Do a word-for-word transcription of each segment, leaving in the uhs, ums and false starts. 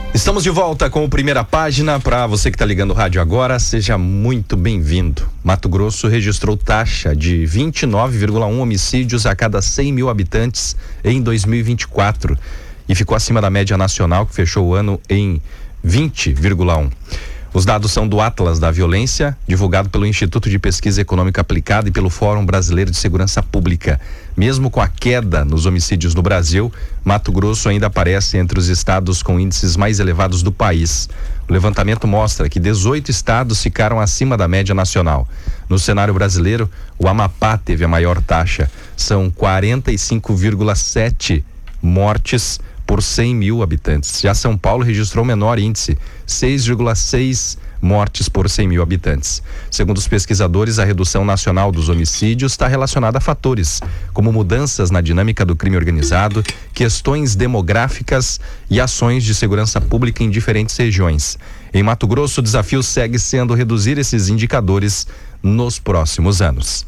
Estamos de volta com o Primeira Página. Para você que está ligando o rádio agora, seja muito bem-vindo. Mato Grosso registrou taxa de vinte e nove vírgula um homicídios a cada cem mil habitantes em dois mil e vinte e quatro e ficou acima da média nacional, que fechou o ano em vinte vírgula um. Os dados são do Atlas da Violência, divulgado pelo Instituto de Pesquisa Econômica Aplicada e pelo Fórum Brasileiro de Segurança Pública. Mesmo com a queda nos homicídios no Brasil, Mato Grosso ainda aparece entre os estados com índices mais elevados do país. O levantamento mostra que dezoito estados ficaram acima da média nacional. No cenário brasileiro, o Amapá teve a maior taxa. São quarenta e cinco vírgula sete mortes por cem mil habitantes. Já São Paulo registrou menor índice, seis vírgula seis mortes por cem mil habitantes. Segundo os pesquisadores, a redução nacional dos homicídios está relacionada a fatores como mudanças na dinâmica do crime organizado, questões demográficas e ações de segurança pública em diferentes regiões. Em Mato Grosso, o desafio segue sendo reduzir esses indicadores nos próximos anos.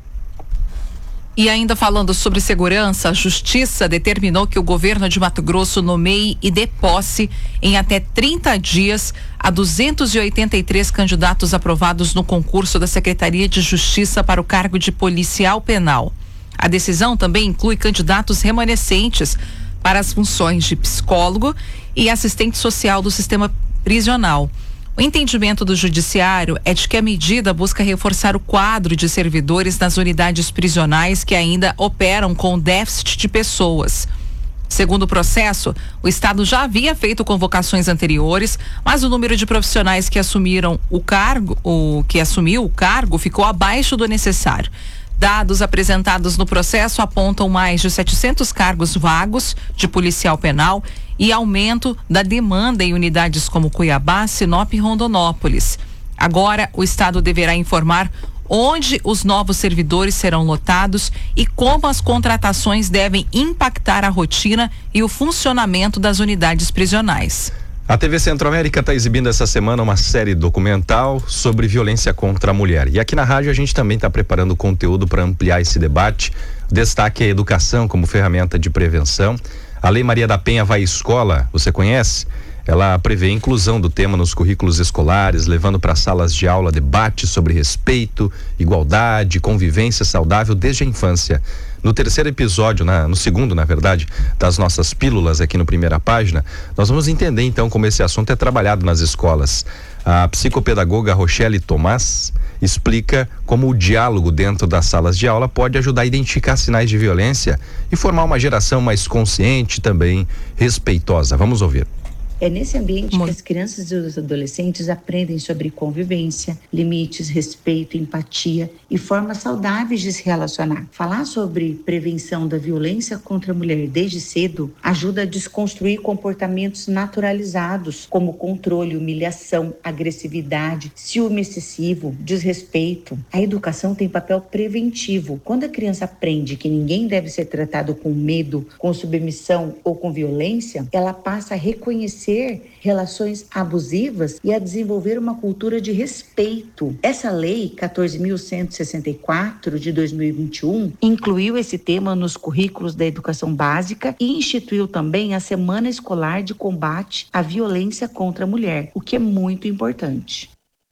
E ainda falando sobre segurança, a Justiça determinou que o governo de Mato Grosso nomeie e dê posse em até trinta dias a duzentos e oitenta e três candidatos aprovados no concurso da Secretaria de Justiça para o cargo de policial penal. A decisão também inclui candidatos remanescentes para as funções de psicólogo e assistente social do sistema prisional. O entendimento do judiciário é de que a medida busca reforçar o quadro de servidores nas unidades prisionais que ainda operam com déficit de pessoas. Segundo o processo, o Estado já havia feito convocações anteriores, mas o número de profissionais que assumiram o cargo, o que assumiu o cargo, ficou abaixo do necessário. Dados apresentados no processo apontam mais de setecentos cargos vagos de policial penal e aumento da demanda em unidades como Cuiabá, Sinop e Rondonópolis. Agora, o Estado deverá informar onde os novos servidores serão lotados e como as contratações devem impactar a rotina e o funcionamento das unidades prisionais. A T V Centro-América está exibindo essa semana uma série documental sobre violência contra a mulher. E aqui na rádio a gente também está preparando conteúdo para ampliar esse debate. O destaque é a educação como ferramenta de prevenção. A Lei Maria da Penha Vai à Escola, você conhece? Ela prevê a inclusão do tema nos currículos escolares, levando para salas de aula debates sobre respeito, igualdade, convivência saudável desde a infância. No terceiro episódio, na, no segundo, na verdade, das nossas pílulas aqui no Primeira Página, nós vamos entender então como esse assunto é trabalhado nas escolas. A psicopedagoga Rochelle Tomás explica como o diálogo dentro das salas de aula pode ajudar a identificar sinais de violência e formar uma geração mais consciente e também respeitosa. Vamos ouvir. É nesse ambiente que as crianças e os adolescentes aprendem sobre convivência, limites, respeito, empatia e formas saudáveis de se relacionar. Falar sobre prevenção da violência contra a mulher desde cedo ajuda a desconstruir comportamentos naturalizados, como controle, humilhação, agressividade, ciúme excessivo, desrespeito. A educação tem papel preventivo. Quando a criança aprende que ninguém deve ser tratado com medo, com submissão ou com violência, ela passa a reconhecer relações abusivas e a desenvolver uma cultura de respeito. Essa lei quatorze mil cento e sessenta e quatro de dois mil e vinte e um incluiu esse tema nos currículos da educação básica e instituiu também a Semana Escolar de Combate à Violência contra a Mulher, o que é muito importante.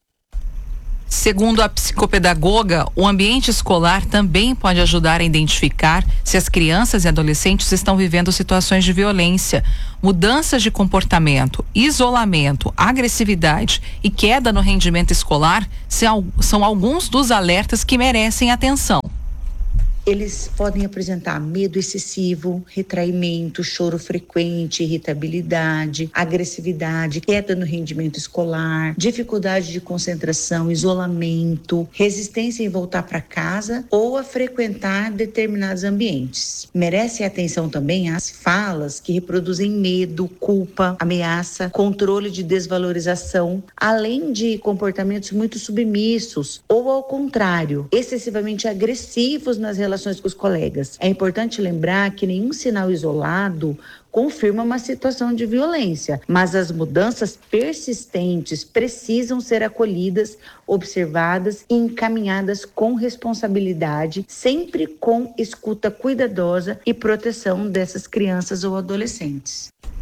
Segundo a psicopedagoga, o ambiente escolar também pode ajudar a identificar se as crianças e adolescentes estão vivendo situações de violência. Mudanças de comportamento, isolamento, agressividade e queda no rendimento escolar são alguns dos alertas que merecem atenção. Eles podem apresentar medo excessivo, retraimento, choro frequente, irritabilidade, agressividade, queda no rendimento escolar, dificuldade de concentração, isolamento, resistência em voltar para casa ou a frequentar determinados ambientes. Merece atenção também as falas que reproduzem medo, culpa, ameaça, controle de desvalorização, além de comportamentos muito submissos ou, ao contrário, excessivamente agressivos nas relações relações com os colegas. É importante lembrar que nenhum sinal isolado confirma uma situação de violência, mas as mudanças persistentes precisam ser acolhidas, observadas e encaminhadas com responsabilidade, sempre com escuta cuidadosa e proteção dessas crianças ou adolescentes.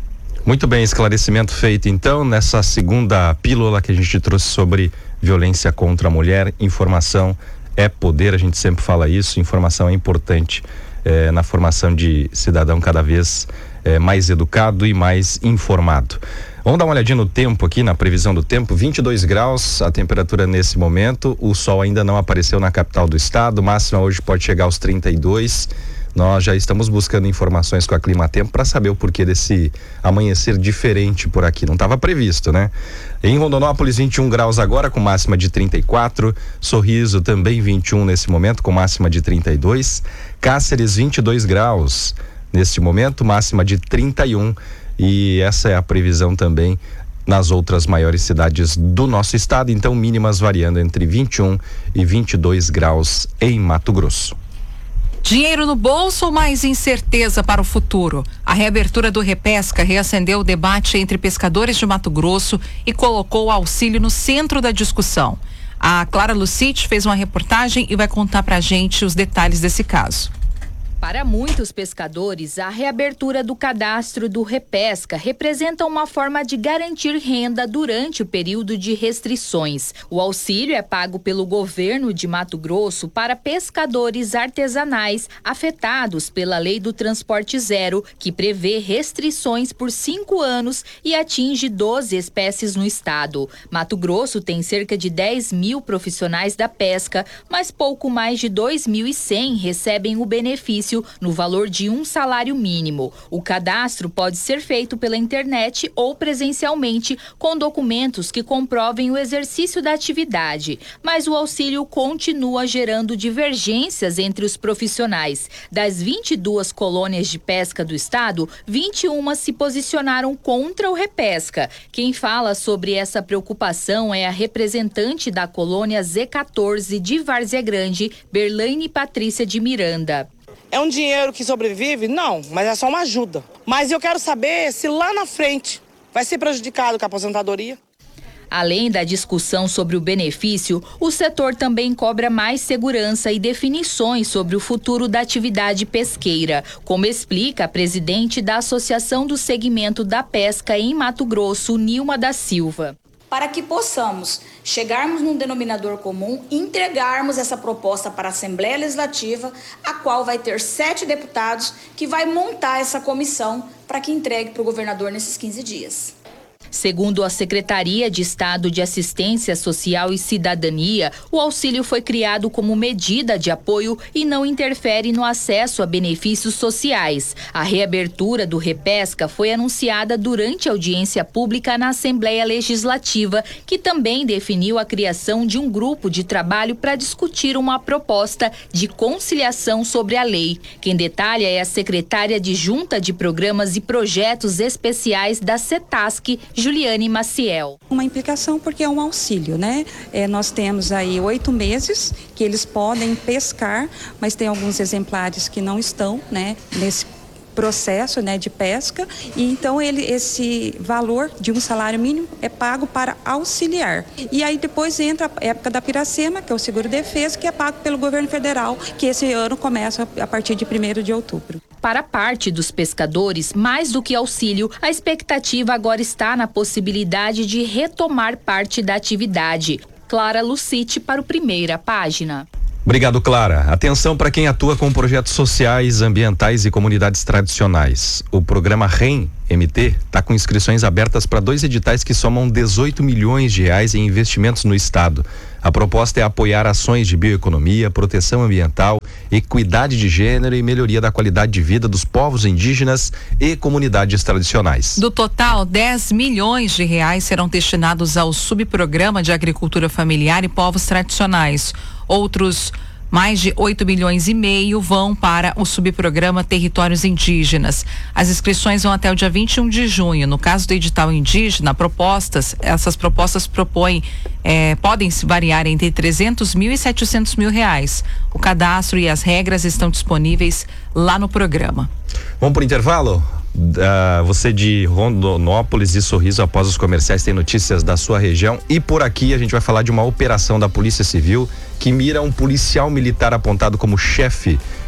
Muito bem, esclarecimento feito então nessa segunda pílula que a gente trouxe sobre violência contra a mulher. Informação é poder, a gente sempre fala isso, informação é importante é, na formação de cidadão cada vez é, mais educado e mais informado. Vamos dar uma olhadinha no tempo aqui, na previsão do tempo. vinte e dois graus a temperatura nesse momento, o sol ainda não apareceu na capital do estado, máxima hoje pode chegar aos trinta e dois. Nós já estamos buscando informações com a Climatempo para saber o porquê desse amanhecer diferente por aqui. Não estava previsto, né? Em Rondonópolis, vinte e um graus agora, com máxima de trinta e quatro. Sorriso também vinte e um nesse momento, com máxima de trinta e dois. Cáceres, vinte e dois graus neste momento, máxima de trinta e um. E essa é a previsão também nas outras maiores cidades do nosso estado. Então, mínimas variando entre vinte e um e vinte e dois graus em Mato Grosso. Dinheiro no bolso ou mais incerteza para o futuro? A reabertura do Repesca reacendeu o debate entre pescadores de Mato Grosso e colocou o auxílio no centro da discussão. A Clara Lucite fez uma reportagem e vai contar pra gente os detalhes desse caso. Para muitos pescadores, a reabertura do cadastro do Repesca representa uma forma de garantir renda durante o período de restrições. O auxílio é pago pelo governo de Mato Grosso para pescadores artesanais afetados pela Lei do Transporte Zero, que prevê restrições por cinco anos e atinge doze espécies no estado. Mato Grosso tem cerca de dez mil profissionais da pesca, mas pouco mais de dois mil e cem recebem o benefício no valor de um salário mínimo. O cadastro pode ser feito pela internet ou presencialmente com documentos que comprovem o exercício da atividade, mas o auxílio continua gerando divergências entre os profissionais. Das vinte e duas colônias de pesca do estado, vinte e uma se posicionaram contra o Repesca. Quem fala sobre essa preocupação é a representante da colônia Z quatorze de Várzea Grande, Berlaine Patrícia de Miranda. É um dinheiro que sobrevive? Não, mas é só uma ajuda. Mas eu quero saber se lá na frente vai ser prejudicado com a aposentadoria. Além da discussão sobre o benefício, o setor também cobra mais segurança e definições sobre o futuro da atividade pesqueira, como explica a presidente da Associação do Segmento da Pesca em Mato Grosso, Nilma da Silva. Para que possamos chegarmos num denominador comum e entregarmos essa proposta para a Assembleia Legislativa, a qual vai ter sete deputados que vai montar essa comissão para que entregue para o governador nesses quinze dias. Segundo a Secretaria de Estado de Assistência Social e Cidadania, o auxílio foi criado como medida de apoio e não interfere no acesso a benefícios sociais. A reabertura do Repesca foi anunciada durante a audiência pública na Assembleia Legislativa, que também definiu a criação de um grupo de trabalho para discutir uma proposta de conciliação sobre a lei. Quem detalha é a secretária adjunta de Programas e Projetos Especiais da CETASC, Juliane Maciel. Uma implicação porque é um auxílio, né? É, nós temos aí oito meses que eles podem pescar, mas tem alguns exemplares que não estão, né, nesse processo, né, de pesca, e então ele, esse valor de um salário mínimo é pago para auxiliar. E aí depois entra a época da Piracema, que é o seguro-defesa, que é pago pelo governo federal, que esse ano começa a partir de primeiro de outubro. Para parte dos pescadores, mais do que auxílio, a expectativa agora está na possibilidade de retomar parte da atividade. Clara Lucite para o Primeira Página. Obrigado, Clara. Atenção para quem atua com projetos sociais, ambientais e comunidades tradicionais. O programa REM M T está com inscrições abertas para dois editais que somam dezoito milhões de reais em investimentos no estado. A proposta é apoiar ações de bioeconomia, proteção ambiental, equidade de gênero e melhoria da qualidade de vida dos povos indígenas e comunidades tradicionais. Do total, dez milhões de reais serão destinados ao subprograma de agricultura familiar e povos tradicionais. Outros mais de oito milhões e meio vão para o subprograma Territórios Indígenas. As inscrições vão até o dia vinte e um de junho. No caso do edital indígena, propostas, essas propostas propõem, eh, podem se variar entre trezentos mil e setecentos mil reais. O cadastro e as regras estão disponíveis lá no programa. Vamos para o intervalo? Uh, você de Rondonópolis e Sorriso após os comerciais tem notícias da sua região, e por aqui a gente vai falar de uma operação da Polícia Civil que mira um policial militar apontado como chefe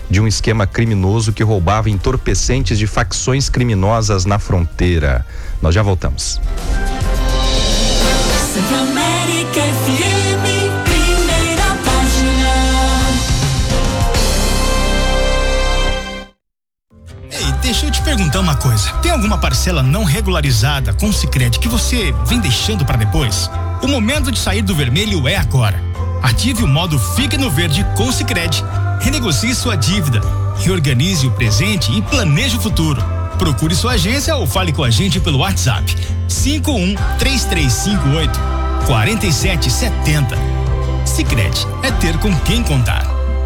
de um esquema criminoso que roubava entorpecentes de facções criminosas na fronteira. Nós já voltamos. Centro-América F M, primeira página. Ei, deixa eu te perguntar uma coisa. Tem alguma parcela não regularizada com o Sicredi que você vem deixando para depois? O momento de sair do vermelho é agora. Ative o modo Fique no Verde com o Sicredi. Renegocie sua dívida, reorganize o presente e planeje o futuro. Procure sua agência ou fale com a gente pelo WhatsApp cinco um três três cinco oito quatro sete sete zero. Sicredi é ter com quem contar.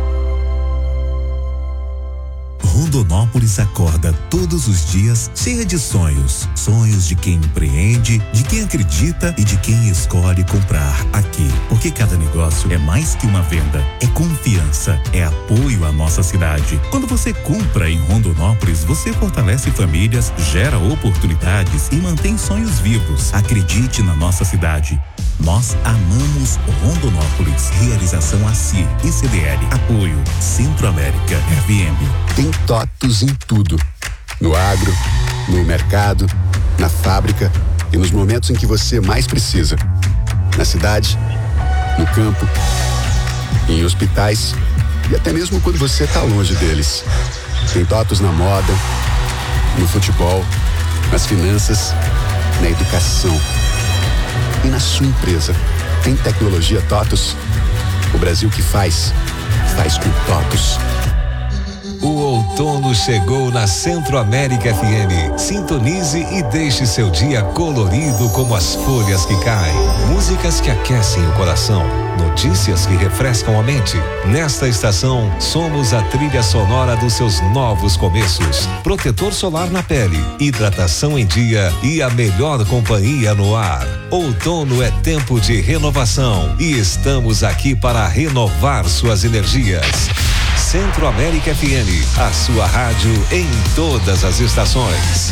Rondonópolis acorda todos os dias cheia de sonhos. Sonhos de quem empreende, de quem acredita e de quem escolhe comprar aqui. Porque cada negócio é mais que uma venda, é confiança, é apoio à nossa cidade. Quando você compra em Rondonópolis, você fortalece famílias, gera oportunidades e mantém sonhos vivos. Acredite na nossa cidade. Nós amamos Rondonópolis. Realização A C I e C D L. Apoio Centro-América F M. Tem TOTUS em tudo. No agro, no mercado, na fábrica e nos momentos em que você mais precisa. Na cidade, no campo, em hospitais e até mesmo quando você está longe deles. Tem TOTUS na moda, no futebol, nas finanças, na educação. E na sua empresa, tem tecnologia TOTUS? O Brasil que faz, faz com TOTUS. O outono chegou na Centro-América F M. Sintonize e deixe seu dia colorido como as folhas que caem. Músicas que aquecem o coração. Notícias que refrescam a mente. Nesta estação, somos a trilha sonora dos seus novos começos. Protetor solar na pele, hidratação em dia e a melhor companhia no ar. Outono é tempo de renovação e estamos aqui para renovar suas energias. Centro-América F M, a sua rádio em todas as estações.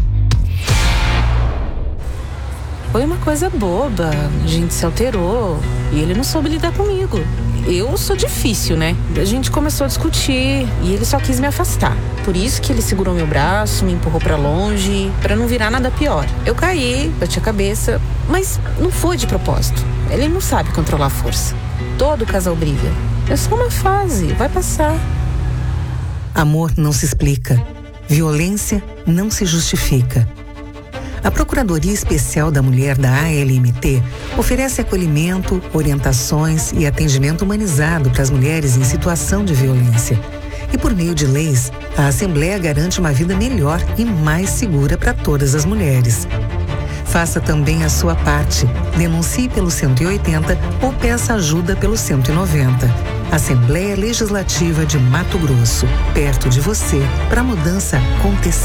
Foi uma coisa boba, a gente se alterou e ele não soube lidar comigo. Eu sou difícil, né? A gente começou a discutir e ele só quis me afastar. Por isso que ele segurou meu braço, me empurrou pra longe, pra não virar nada pior. Eu caí, bati a cabeça, mas não foi de propósito. Ele não sabe controlar a força. Todo casal briga. É só uma fase, vai passar. Amor não se explica. Violência não se justifica. A Procuradoria Especial da Mulher da A L M T oferece acolhimento, orientações e atendimento humanizado para as mulheres em situação de violência. E por meio de leis, a Assembleia garante uma vida melhor e mais segura para todas as mulheres. Faça também a sua parte. Denuncie pelo cento e oitenta ou peça ajuda pelo cento e noventa. Assembleia Legislativa de Mato Grosso. Perto de você, para a mudança acontecer.